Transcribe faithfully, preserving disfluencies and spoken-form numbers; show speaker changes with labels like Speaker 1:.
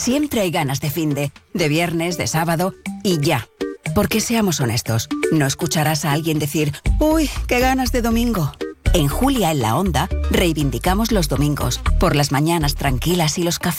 Speaker 1: Siempre hay ganas de finde, de viernes, de sábado y ya. Porque seamos honestos, no escucharás a alguien decir «Uy, qué ganas de domingo». En Julia en la Onda reivindicamos los domingos, por las mañanas tranquilas y los cafés.